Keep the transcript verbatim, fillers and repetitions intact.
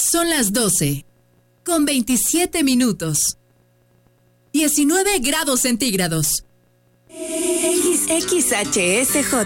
Son las doce, con veintisiete minutos. diecinueve grados centígrados. X H S J